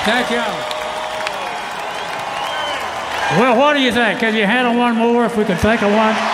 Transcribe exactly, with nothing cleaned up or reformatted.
Thank y'all. Well, what do you think? Can you handle one more if we can think of one?